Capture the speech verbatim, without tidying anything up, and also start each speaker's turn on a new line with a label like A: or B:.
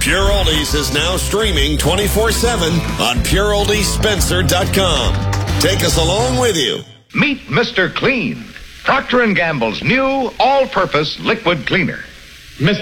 A: Pure Oldies is now streaming twenty-four seven on pure oldies spencer dot com. Take us along with you.
B: Meet Mister Clean, Procter and Gamble's new all-purpose liquid cleaner.